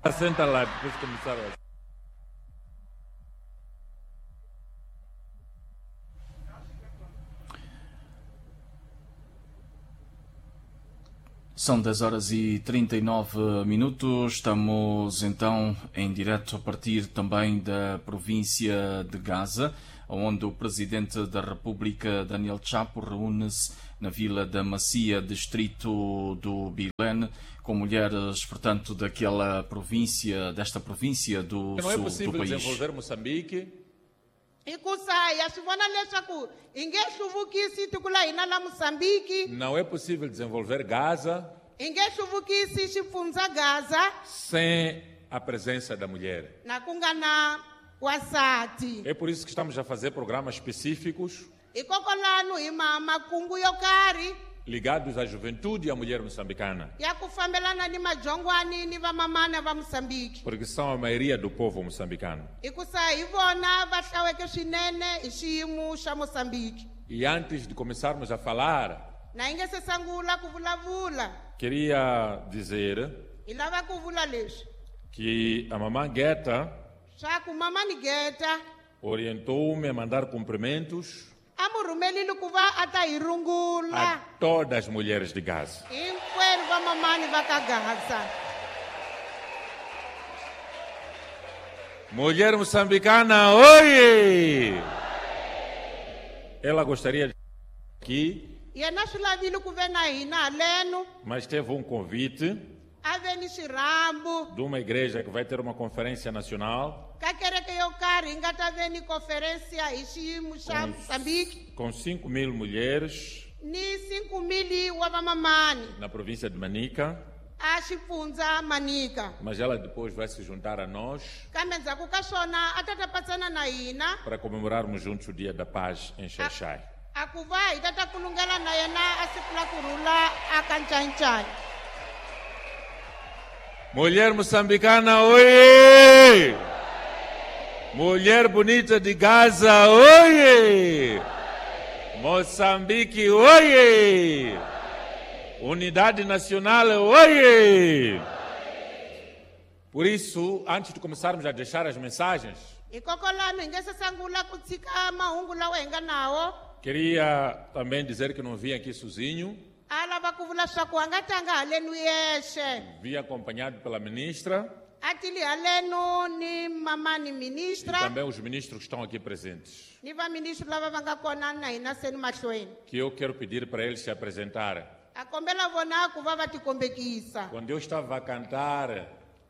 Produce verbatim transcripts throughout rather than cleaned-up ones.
Senta lá, depois começaram a... São dez horas e trinta e nove minutos. Estamos então em direto a partir também da província de Gaza, onde o Presidente da República, Daniel Chapo, reúne-se na Vila da Macia, distrito do Bilene, com mulheres, portanto, daquela província, desta província do sul do país. Não é possível desenvolver Moçambique. Não é possível desenvolver Gaza sem a presença da mulher. É por isso que estamos a fazer programas específicos ligados à juventude e à mulher moçambicana, porque são a maioria do povo moçambicano. E antes de começarmos a falar, queria dizer que a mamãe Guetta orientou-me a mandar cumprimentos a todas as mulheres de Gaza. Mulher moçambicana, oi! Ela gostaria de estar aqui, mas teve um convite de uma igreja que vai ter uma conferência nacional com, com cinco mil mulheres na província de Manica. Mas ela depois vai se juntar a nós para comemorarmos juntos o Dia da Paz em Xai-Xai. Mulher moçambicana, oi! Mulher bonita de Gaza, oi! Moçambique, oi! Unidade Nacional, oi! Por isso, antes de começarmos a deixar as mensagens, queria também dizer que não vim aqui sozinho. Vim acompanhado pela ministra e também os ministros que estão aqui presentes, que eu quero pedir para eles se apresentarem. Quando eu estava a cantar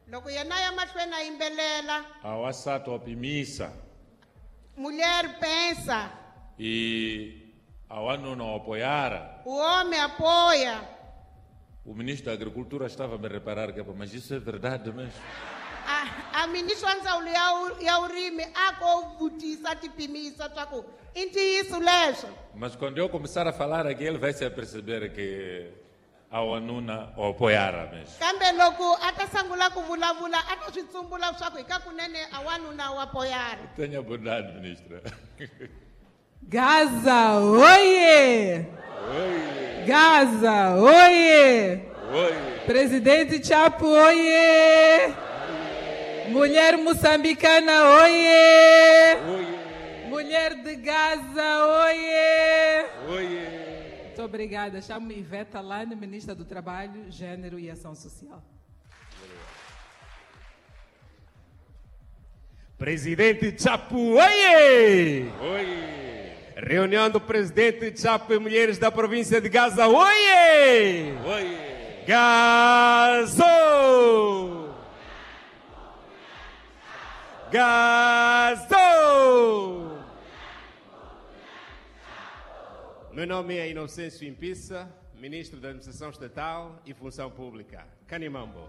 ao Assato Apimisa, mulher pensa, e ao ano não apoiara, o homem apoia. O ministro da Agricultura estava a me reparar, mas isso é verdade mesmo? A, a ministra ya urimi ako vutisa tipimisa twako. Inti isso leso. Mas quando eu começar a falar aqui, ele vai se aperceber que ao anuna o apoiara mesmo. Kambe loku atasangula kuvulavula ataswitsumbula swako ikakunene awanuna o apoiara. Tenha bondade, ministra. Gaza, oiê! Oiê! Gaza, oiê! Oiê! Presidente Chapo, oiê! Oiê! Mulher moçambicana, oiê! Oiê! Mulher de Gaza, oiê! Oiê! Muito obrigada. Chamo-me Iveta Lane, ministra do Trabalho, Gênero e Ação Social. Presidente Chapo, oiê! Oiê! Reunião do Presidente Chapo e Mulheres da província de Gaza, oiê! Oiê! Gazo! Gazo! Meu nome é Inocêncio Impissa, Ministro da Administração Estatal e Função Pública. Canimambo.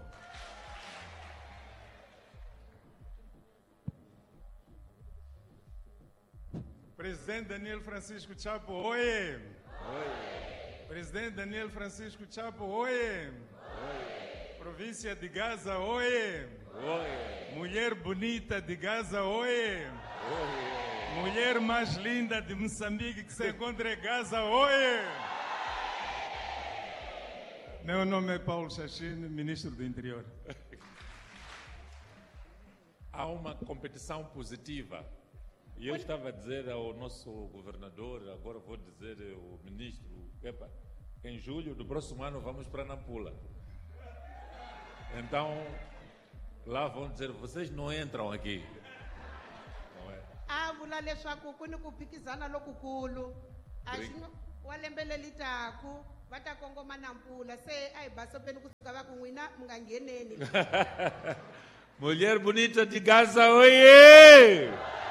Presidente Daniel Francisco Chapo, oiê! Oiê! Presidente Daniel Francisco Chapo, oiê! Oiê! Província de Gaza, oiê! Oiê! Mulher bonita de Gaza, oiê! Oiê! Mulher mais linda de Moçambique que se encontra em Gaza, oiê! Meu nome é Paulo Chachine, Ministro do Interior. há uma competição positiva. E eu estava a dizer ao nosso governador, agora vou dizer ao ministro, epa, em julho do próximo ano vamos para Nampula. Então, lá vão dizer, vocês não entram aqui. Não é? a vula leswaku ku ni ku phikizana lokukulu a Great. xi wa lembe leli taku va ta kongoma Nampula se a hi basopeni kusuka va ku n'wina mi nga ngheneni. Mulher bonita de Gaza, oiê!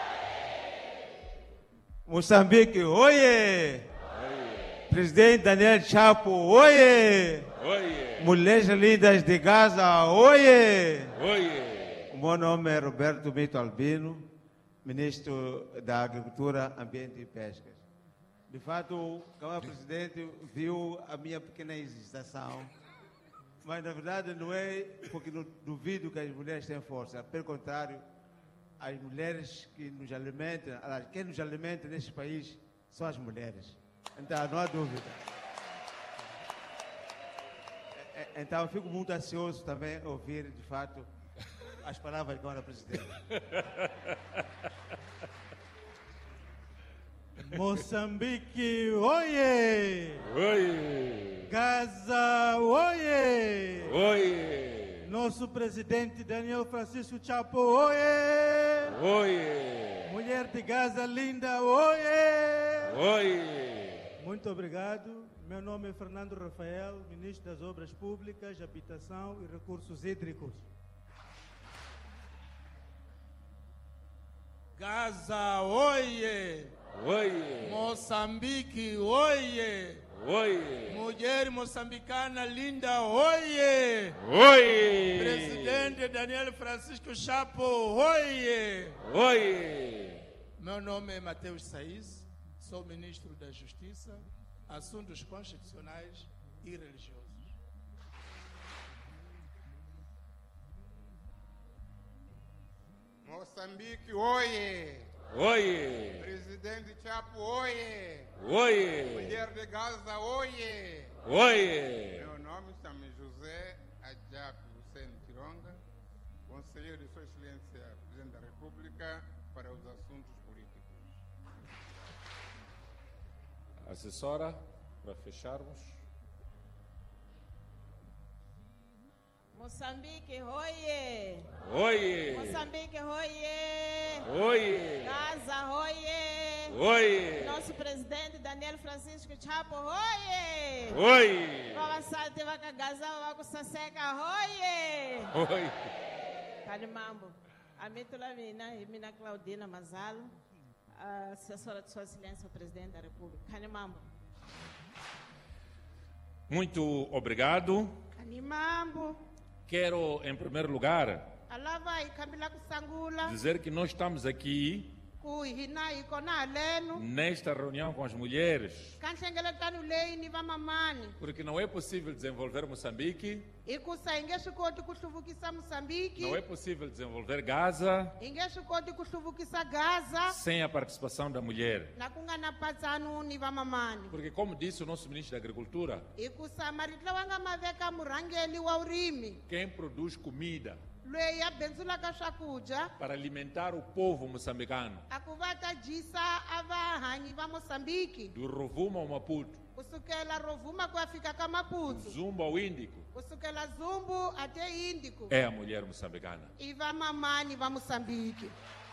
Moçambique, oiê! Presidente Daniel Chapo, oiê! Oiê! Mulheres lindas de Gaza, oiê! Oiê! O meu nome é Roberto Mito Albino, ministro da Agricultura, Ambiente e Pescas. De fato, o Câmara Presidente viu a minha pequena hesitação, mas na verdade não é porque não duvido que as mulheres têm força, pelo contrário, as mulheres que nos alimentam, aliás, quem nos alimenta neste país são as mulheres. Então, não há dúvida. É, é, Então, eu fico muito ansioso também a ouvir, de fato, as palavras da Câmara Presidente. Moçambique, oiê! Oiê! Gaza, oiê! Oiê! Nosso presidente Daniel Francisco Chapo, oiê! Oiê! Mulher de Gaza linda, oiê! Oiê! Muito obrigado. Meu nome é Fernando Rafael, ministro das Obras Públicas, Habitação e Recursos Hídricos. Gaza, oiê! Oiê! Moçambique, oiê! Oiê! Mulher moçambicana linda, oiê! Oiê! Presidente Daniel Francisco Chapo, oiê! Oiê! Meu nome é Mateus Saiz, sou ministro da Justiça, Assuntos Constitucionais e Religiosos. Moçambique, oiê! Oiê! Presidente Chapo, oiê! Oiê! Mulher de Gaza, oiê! Oiê! Meu nome chama José Adjap Hussein Tironga, conselheiro de Sua Excelência, Presidente da República, para os assuntos políticos. Assessora, para fecharmos. Moçambique, oiê! Oiê! Moçambique, oiê! Oiê! Gaza, oiê! Oiê! Nosso presidente Daniel Francisco Chapo, oiê! Oiê! Vavasati vakagaza vakusaseka, oiê! Oiê! Kalimambo, amitula mina, e mina Claudina Mazalo, assessora de Sua Excelência, o presidente da República. Kalimambo. Muito obrigado. Kanimambo Quero, em primeiro lugar, alava hi khambela ku sangula dizer que nós estamos aqui ku hina hi kona haleno nesta reunião com as mulheres, ka nhlengeletano leyi ni vamamani porque não é possível desenvolver Moçambique, hikusa hi nge swi koti ku hluvukisa Moçambique, não é possível desenvolver Gaza hi nge swi koti ku hluvukisa Gaza sem a participação da mulher. na ku nga na patsanu ni vamamani, Porque, como disse o nosso ministro da Agricultura, hikusa marito lawa nga ma veka murhangeli wa vurimi quem produz comida loyi a benzulaka swakudya para alimentar o povo moçambicano, a ku va ta dyisa a vahanyi va Moçambique do Rovuma ao Maputo, kusukela Rovuma ku ya fika ka do Maputo, Zumba ao Índico, kusukela Zumbu até Índico, é a mulher moçambicana. i vamamani va Moçambique.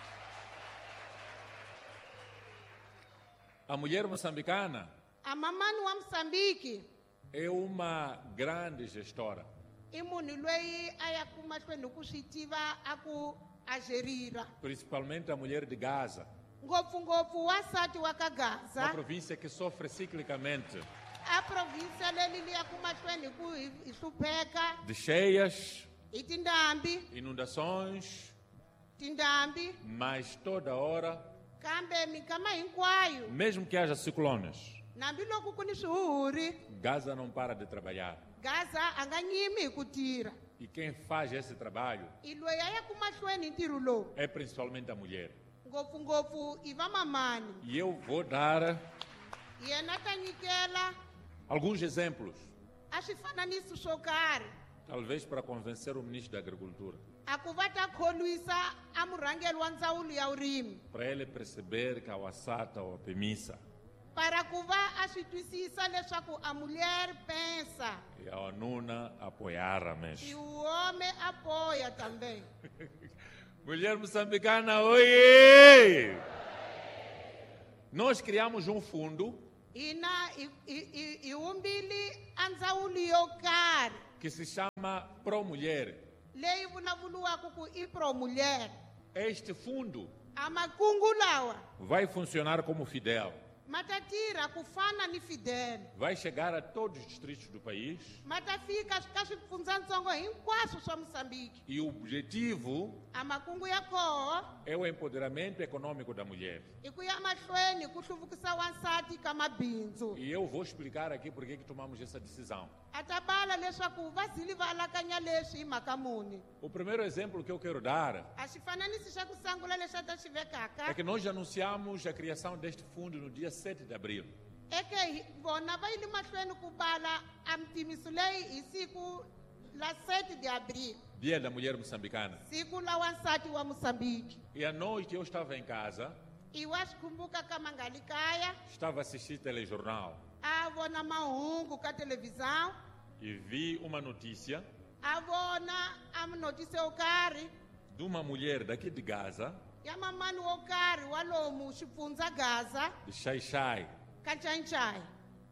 A mulher moçambicana A mamani wa Moçambique é uma grande gestora. i munhu loyi a ya ku mahlweni ku swi tiva a ku a gerira, Principalmente a mulher de Gaza, ngopfungopfu wasati wa ka uma Gaza, província que sofre ciclicamente a provinsia leyi li ya ku mahlweni ku hi hi hlupheka de cheias, hi tindhambi inundações, tindhambi mas toda hora, kambe minkama hinkwayo mesmo que haja ciclones, hambiloko ku ni swihuhuri Gaza não para de trabalhar. Gaza a nga nyimi hi ku tirha, E quem faz esse trabalho i loyi a ya ku mahlweni hi ntirho lowu é principalmente a mulher. ngopfungopfu i vamamani. E eu vou dar Yena ta nyikela alguns exemplos a swifananiso swo karhi que talvez para convencer o ministro da Agricultura, a ku va ta kholwisa a murhangeri wa ndzawulo ya vurimi para ele perceber que a Wasata ou a PEMISA para ku va a swi twisisa leswaku a mulher pensa e a ONUNA apoiara e mesmo. o homem apoia também. Mulher moçambicana, oiê! Nós criamos um fundo Ina i- i- i- i vumbile a ndzawulo yo karhi que se chama Pro Mulher. leyi vulavuriwaka ku i pro mulher. Este fundo A makungu lawa vai funcionar como Fidel. ma ta tirha ku fana ni Fidel. Vai chegar a todos os distritos do país Ma ta fika ka swifundzatsongo hinkwaswo swa Moçambique. e o objetivo A makungu ya koho é o empoderamento econômico da mulher. i ku ya mahlweni ku hluvukisa wansati ka mabindzu. E eu vou explicar aqui por que que tomamos essa decisão. A ta bala leswaku va zili va alakanya leswi hi mhaka muni. O primeiro exemplo que eu quero dar A xifananisi xa ku sangula lexi a ta xi vekaka é que nós anunciamos a criação deste fundo no dia sete de abril. eke hi- vona va yile mahlweni ku bala a mitimiso leyi hi siku la sete de abril, Dia da Mulher Moçambicana. siku la wansati wa Moçambique. E à noite eu estava em casa, I wa swi khumbuka ka mangali kaya estava a assistir telejornal a vona mahungu ka televisão, e vi uma notícia a vona a minotisi yo karhi de uma mulher daqui de Gaza, ya mamani wo karhi wa lomu xifundza Gaza de Xai-Xai. ka Nchai-Nchai.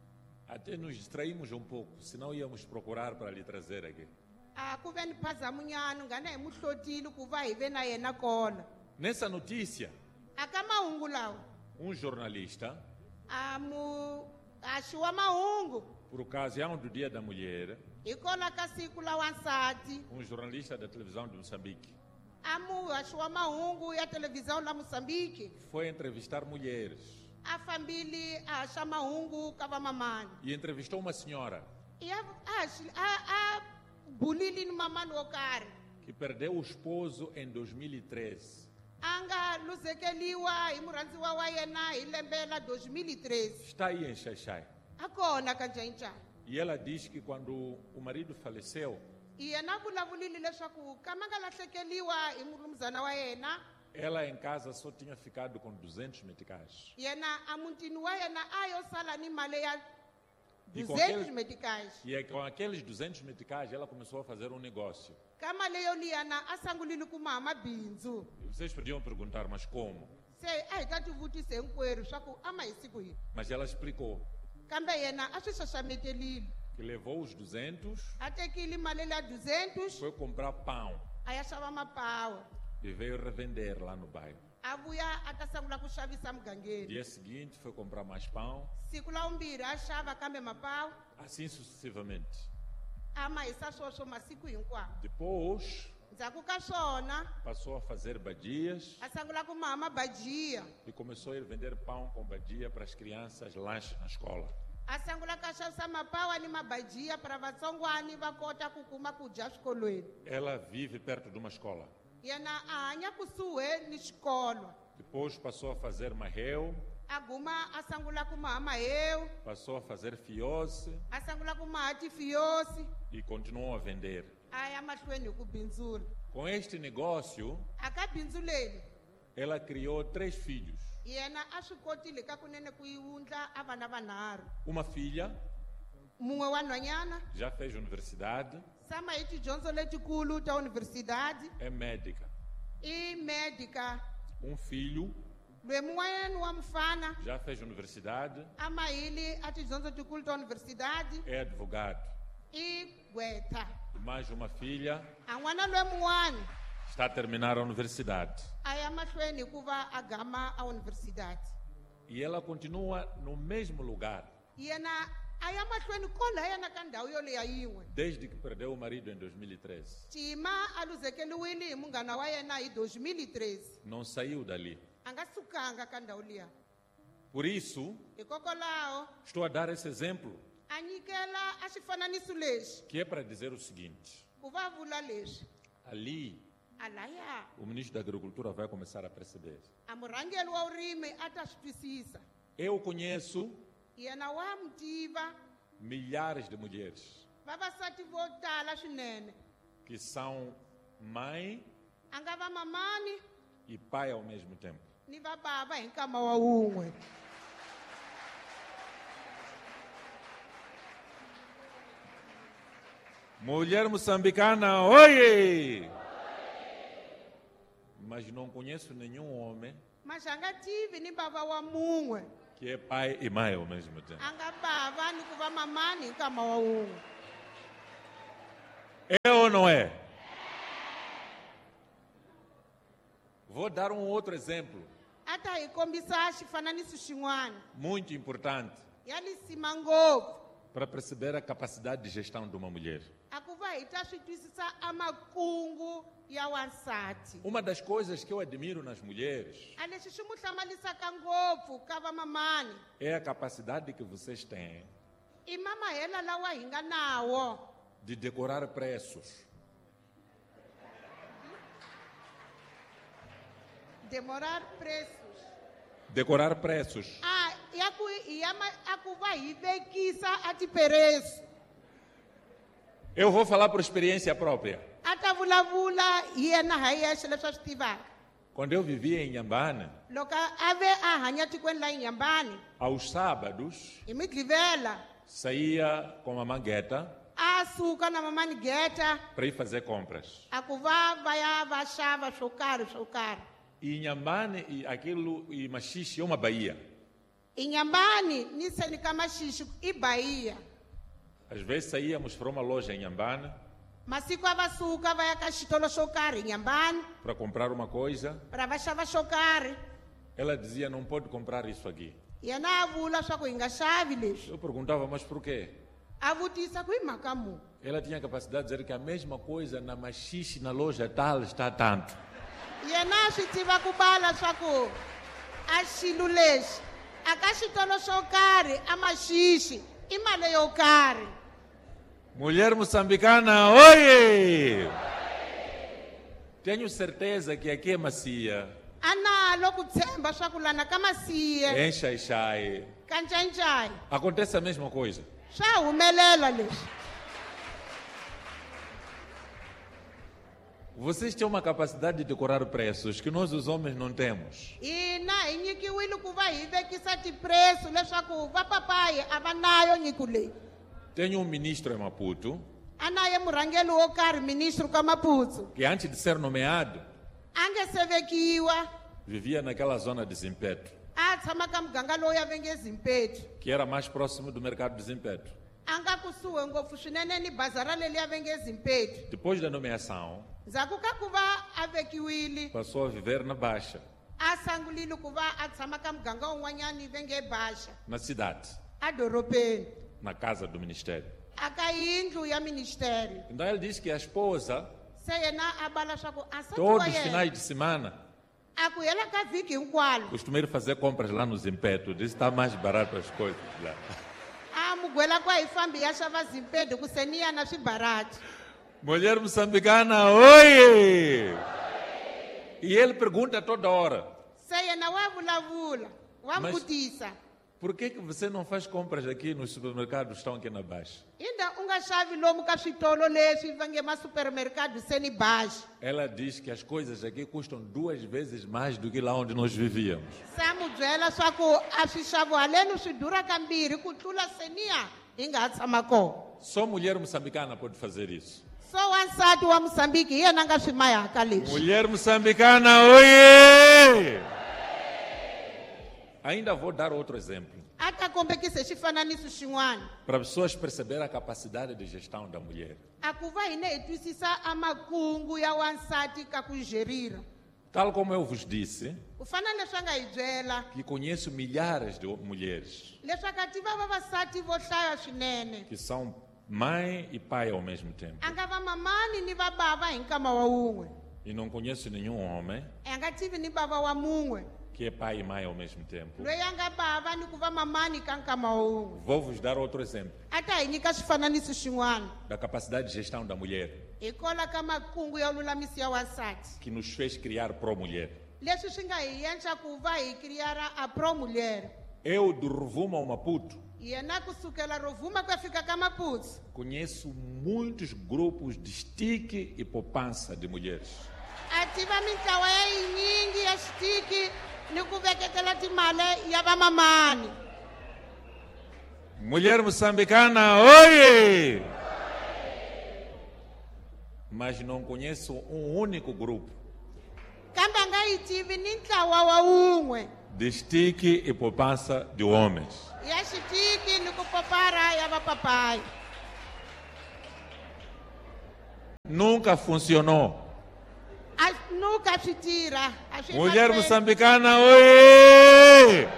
Até nos distraímos um pouco, senão íamos procurar para lhe trazer aqui. A ku ve ni phazamunyana nghana hi muhlotile ku va hi ve na yena kona. Nessa notícia, A ka mahungu lawa um jornalista, a mu haxi wa mahungu por ocasião do Dia da Mulher, hi kona ka siku la wansati, um jornalista da televisão de Moçambique, a muhaxi wa mahungu ya televisão la Moçambique foi entrevistar mulheres a fambile a haxa mahungu ka vamamani. e entrevistou uma senhora I a a haxi- a a bulile ni mamani wo karhi que perdeu o esposo em dois mil e treze. a nga luzekeliwa hi murhandziwa wa yena hi lembe la dois mil e treze, Está aí em Xai-Xai. a kona ka Nchai-Nchai. E ela diz que quando o marido faleceu, I yena a vulavulile leswaku kama nga lahlekeliwa hi murumuzana wa yena, ela em casa só tinha ficado com duzentos meticais. yena a mutini wa yena a yo sala ni mali ya E com, duzentos aquele, meticais. e é com aqueles duzentos meticais ela começou a fazer um negócio. Ka mali yo liyana a sangulile ku maha mabindzu. E vocês podiam perguntar, mas como? Se a hi ta tivutise hinkwerhu swa ku a ma hi siku hi. Mas ela explicou Kambe yena a swi xaxametelile. que levou os duzentos, A tekile mali leya duzentos foi comprar pão a ya xava mapawa. e veio revender lá no bairro. A vuya a ta sangula ku xavisa mugangeni. Dia seguinte foi comprar mais pão, Siku la vumbirhi a xava kambe mapawa, assim sucessivamente. a ma hisa swoswo masiku hinkwawo. Depois Ndzhaku ka swona passou a fazer badias a sangula ku maha mabajiya. e começou a ir vender pão com badia para as crianças lanche na escola. A sangula ka xavisa mapawa ni mabajiya para vatsongwani va kota ku kuma ku dya swikolweni. Ela vive perto de uma escola. Yena a hanya kusuhi ni xikolo. Depois passou a fazer marreu, A guma a sangula ku maha mahewu, passou a fazer fiose a sangula ku maha tifiyosi, e continuou a vender. a ya mahlweni hi ku bindzula. Com este negócio, A ka bindzu leri ela criou três filhos. yena a swi kotile ka kunene ku yi wundla a vana vanharhu. Uma filha Mun'we wa nhwanyana já fez universidade, tshama hi tidyondzo letikulu ta universidade, é médica. i medica. Um filho Loyi mun'wanyana wa mufana já fez universidade, a mahile a tidyondzo tikulu ta universidade, é advogado. i gweta. E mais uma filha A n'wana loyi mun'wana está a terminar a universidade. a ya mahlweni hi ku va a gama a universidade. E ela continua no mesmo lugar, Yena a ya mahlweni kona yena ka ndhawu yoleya yin'we. desde que perdeu o marido em dois mil e treze. Cima a luzekeliwile hi munghana wa yena hi dois mil e treze. Não saiu dali. A nga sukanga ka ndhawu liya. Por isso, Hikokwalaho estou a dar esse exemplo, a nyikela a xifananiso lexi que é para dizer o seguinte: ku va vula leswi. ali A laya o ministro da Agricultura vai começar a perceber. a murhangeri wa vurimi a ta swi twisisa. Eu conheço Yena wa mi tiva milhares de mulheres vavasati vo tala swinene que são mãe a nga va mamani e pai ao mesmo tempo. ni va bava hi nkama wa wun'we. Mulher moçambicana, oie! Mas não conheço nenhum homem Mas a nga tivi ni bava wa mun'we que é pai e mãe ao mesmo tempo. a nga bava ni ku va mamani hi nkama wa wun'we. É ou não é? Vou dar um outro exemplo, A ta hi kombisa xifananiso xin'wana muito importante, ya lisima ngopfu para perceber a capacidade de gestão de uma mulher. a ku va hi ta swi twisisa a makungu ya wansati. Uma das coisas que eu admiro nas mulheres A leswi swi mu hlamalisaka ngopfu ka vamamani é a capacidade que vocês têm i mamahela lawa hi nga nawo de decorar preços. demorar preços Decorar preços. a ya ku hi ya ma- a ku va hi vekisa a tiperesu. Eu vou falar por experiência própria. A ta vulavula hi yena ha yexe leswi a swi tivaka. Quando eu vivia em Nhambane, Loko a ve a hanya tikweni la Inhambane aos sábados, hi midlivela saía com a mangueta a suka na mamani geta para ir fazer compras. a ku va va ya va xava swo karhi swo karhi. E Nhambane, e aquilo, e Machixe é uma baía. Inhambane ni seni ka maxixi i Bahia. Às vezes saíamos para uma loja em Nhambane Masiku a va suka va ya ka xitolo xo karhi Inhambane para comprar uma coisa. para va xava xo karhi. Ela dizia, não pode comprar isso aqui. Yena a vula swa ku hi nga xavi leswi. Eu perguntava, mas por quê? A vutisa ku hi mhaka muni. Ela tinha a capacidade de dizer que a mesma coisa na Machixe, na loja tal, está tanto. Yena a swi tiva ku bala swa ku a xilo lexi a ka xitolo xo karhi a maxixi i mali yo karhi. Mulher moçambicana, oie! Tenho certeza que aqui é macia, A nalo ku tshemba swa ku lana ka masiye em Xai-Xai. ka ncancai Acontece a mesma coisa. swa humelela leswi. Vocês têm uma capacidade de decorar preços que nós, os homens, não temos. Hina hi nyikiwile ku va hi vekisa tipresu leswaku va papayi a va nayo nyiko leyi. Tenho um ministro em Maputo A naye murhangeli wo karhi ministro ka Maputsu que, antes de ser nomeado, a nge se vekiwa vivia naquela zona de Zimpeto, a tshama ka muganga lowu ya venge Zimpeto. que era mais próximo do mercado de Zimpeto. A nga kusuhi ngopfu swinene ni bazara leli ya venge Zimpeto. Depois da nomeação, Ndzhaku ka ku va a vekiwile passou a viver na Baixa, a sangulile ku va a tshama ka muganga wun'wanyani venge Basha na cidade, a dorobeni na casa do ministério. a ka yindlu ya ministério. Então ele disse que a esposa, Se yena a bala swa ku a nsati wa todos os yena finais de semana, a ku hela ka vhiki hinkwalo costuma ir fazer compras lá no Zimpeto. Disse que está mais barato as coisas lá. a mugwela ku a hi fambi ya xava Zimpeto ku se ni ya na swibarati. Mulher moçambicana, oi! E ele pergunta toda hora, Se yena wa vulavula wa Mas- vutisa por que, que você não faz compras aqui nos supermercados que estão aqui na Baixa? inda u nga xavi lomu ka switolo leswi va nge masupermercado se ni Basha. Ela diz que as coisas aqui custam duas vezes mais do que lá onde nós vivíamos. Se a mu byela swa ku a swixavo haleni swi durha kambirhi ku tlula se ni ya hi nga ha tshama kona. Só mulher moçambicana pode fazer isso. So wansati wa Mosambiki hi yena a nga swi mayaka leswi. Mulher moçambicana, oiê! Ainda vou dar outro exemplo, A ta kombekisa hi xifananiso xin'wana para pessoas perceberem a capacidade de gestão da mulher. a ku va hina hi twisisa a makungu ya wansati ka ku gerira. Tal como eu vos disse, Ku fana leswi a nga hi byela que conheço milhares de mulheres leswaku a tiva vavasati vo hlaya swinene que são mãe e pai ao mesmo tempo. a nga va mamani ni va bava hi nkama wa wun'we. E não conheço nenhum homem A nga tivi ni bava wa mun'we que é pai e mãe ao mesmo tempo. loyi a nga bava ni ku va mamani ka nkama wa wun'we. Vou vos dar outro exemplo A ta hi nyika xifananiso xin'wana da capacidade de gestão da mulher hikola ka makungu ya lulamisi ya wansati que nos fez criar pró-mulher. leswi swi nga hi endla ku va hi kriyara a pro mulher. Eu, do Rovuma ao Maputo, yena kusukela rovuma ku ya fika ka Maputsu conheço muitos grupos de estique e poupança de mulheres. a tiva mintlawa ya yinyingi ya xitiki ni ku veketela timali ya vamamani. Mulher moçambicana, oi! Mas não conheço um único grupo Kambe a nga yi tivi ni ntlawa wa wun'we de estique e poupança de homens. ya xitiki ni ku popara ya vapapai. Nunca funcionou. A nunca swi tirha. A swi Mulher mahlweni. moçambicana, oi!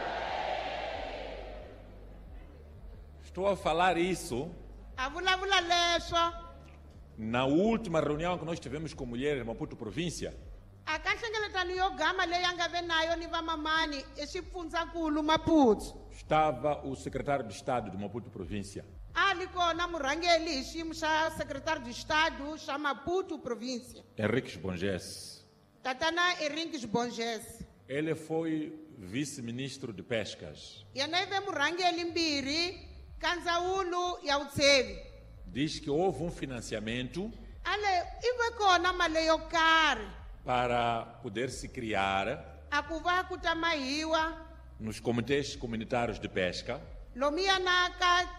Estou a falar isso A vulavula leswo na última reunião que nós tivemos com mulheres em Maputo província. a ka nhlengeletano yo gama leyi a nga ve nayo ni vamamani exifundzankulu Maputsu. Estava o secretário de Estado de Maputo província. A li kona murhangeli hi xiyimo xa secretário de Estado xa Maputo província, Henrique Bonges. tatana Erinques Bonges. Ele foi vice-ministro de Pescas. Yena i ve murhangeli mbirhi ka ndzawulo ya vutsevi. Diz que houve um financiamento Ale i ve kona mali yo karhi para poder se criar a ku va ku ta mahiwa nos comitês comunitários de pesca lomuya na ka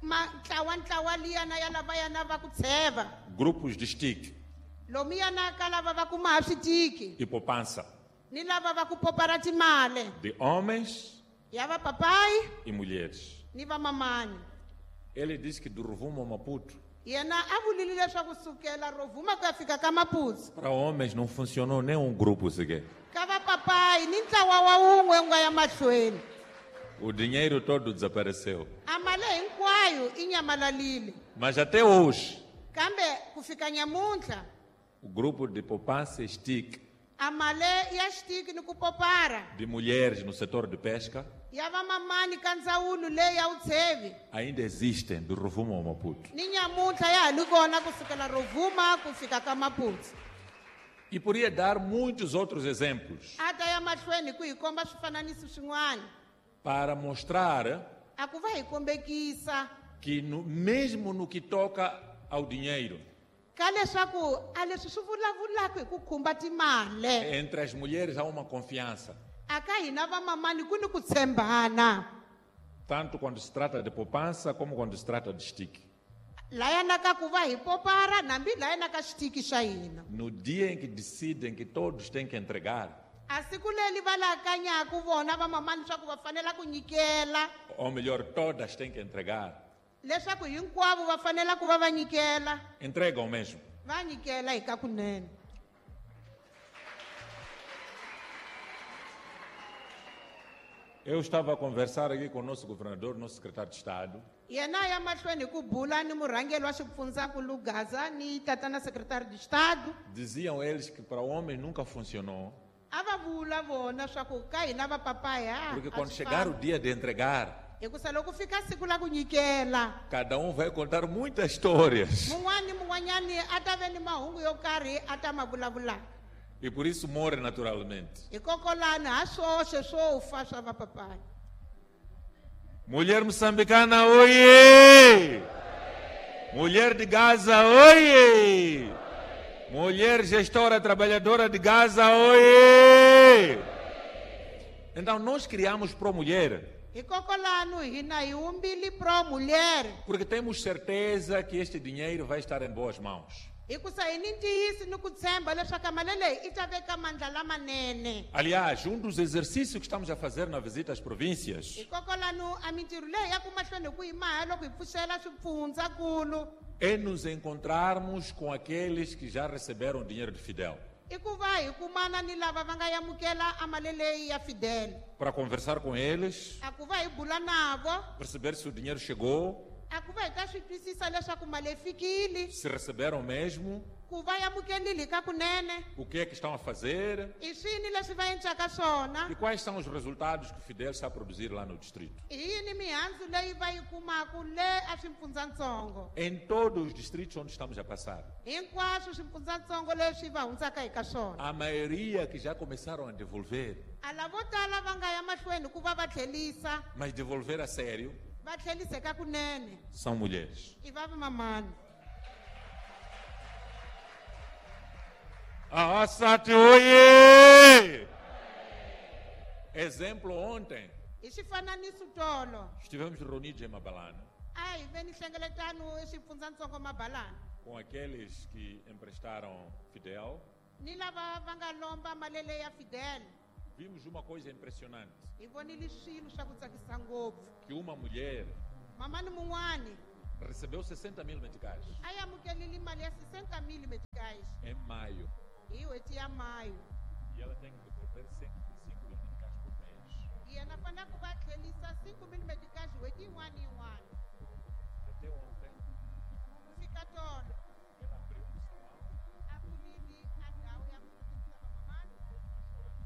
ntlawa liyana ya lavayana va ku tsheva, grupos de estique lomuya na ka lava va ku maha switiki e poupança ni lava va ku popara timali de homens ya vapapai e mulheres. ni vamamani. Ele disse que do Rovuma ao Maputo, Yena a vulile leswaku sukela rovuma ku ya fika ka Maputsu para homens não funcionou nem um grupo sequer. ka vapapai ni ntlawa wa wun'we u nga ya mahlweni. O dinheiro todo desapareceu. A mali hinkwayo i nyamalalile, Mas até hoje, kambe ku fika nyamuntlha o grupo de poupança e estique a mali ya xitiki ni ku popara de mulheres no setor de pesca ya vamamani ka ndzawulo leyi ya vutsevi ainda existem do Rovuma ao Maputo. ni nyamuntlha ya ha li kona kusukela rovuma ku fika ka Maputsu. E poderia dar muitos outros exemplos A ta ya mahlweni ku hi komba swifananiso swin'wana para mostrar a ku va hi kombekisa que no, mesmo no que toca ao dinheiro ka leswaku a leswi swi vulavulaka hi ku khumba timali entre as mulheres há uma confiança, a ka hina vamamani ku ni ku tshembana tanto quando se trata de poupança como quando se trata de estique. layana ka ku va hi popara nambi layana ka xitiki xa hina. No dia em que decidem que todos têm que entregar, A siku leri va lakanyaku vona vamamani swa ku va fanela ku nyikela, ou melhor, todas têm que entregar, leswaku hinkwavo va fanela ku va va nyikela, entregam mesmo. va nyikela hi ka kunene. Eu estava a conversar aqui com o nosso governador, nosso secretário de Estado, Yena ya mahlweni hi ku bula ni murhangeri wa xifundzankulu Gaza ni tatana secretário de Estado. diziam eles que para homens nunca funcionou, A va vula vona swa ku ka hina vapapai ha porque a quando swi chegar o fambi. dia de entregar, Hikusa loko fika siku la ku nyikela, cada um vai contar muitas histórias. mun'wana ni mun'wanyani a ta ve ni mahungu yo karhi a ta ma vulavulaka. E por isso morre naturalmente. Hikokwalani ha swoxe swo fa swa vapapai. Mulher moçambicana, oiê! Mulher de Gaza, oiê! Mulher gestora trabalhadora de Gaza, oiê! Então nós criamos Pro Mulher, Hikokwalano hina hi wumbili pro mulher, porque temos certeza que este dinheiro vai estar em boas mãos. hikusa hi ni ntiyisi ni ku tshemba leswaku mali leyi i ta veka mandla lamanene. Aliás, um dos exercícios que estamos a fazer na visita às províncias Hikokwalano a mintirho leyi ya ku mahlweni hi ku yimaha loko hi pfuxela swifundzankulu é nos encontrarmos com aqueles que já receberam dinheiro de Fidel, i ku va hi kumana ni lava va nga yamukela a mali leyi ya Fidel, para conversar com eles, a ku va hi bula navo, perceber se o dinheiro chegou, a ku va hi ta swi twisisa leswaku mali yi fikile, se receberam mesmo, ku va yamukelile hi ka kunene, o que é que estão a fazer i swini leswi va endlaka swona, e quais são os resultados que o Fidel está a produzir lá no distrito. hi yini mihandzu leyi va yi kumaka le a swifundzatsongo. Em todos os distritos onde estamos a passar, Hinkwaswo swifundzatsongo leswi va hundzaka hi ka swona. a maioria que já começaram a devolver, A lavo tala va nga ya mahlweni ku va va tlhelisa, mas devolver a sério, va tlheliseka kunene são mulheres. i vavamamani. A Assati oye! Exemplo, ontem Hi xifananiso tolo estivemos reunidos em Mabalana a hi ve ni hlengeletano exifundzantsongo Mabalana com aqueles que emprestaram Fidel. ni lava va nga lomba malele ya Fidel. Vimos uma coisa impressionante, Hi vonile swilo swa ku tsakisa ngopfu. que uma mulher Mamani mun'wani recebeu sessenta mil meticais a yi amukelile mali ya sessenta mil meticais em maio hi n'hweti ya Mayu. e ela tem que devolver cento e cinco mil meticais por mês. Yena fanele ku va tlhelisa cinco mil meticais n'hweti yin'wana ni yin'wana Até ontem, ku fika tolo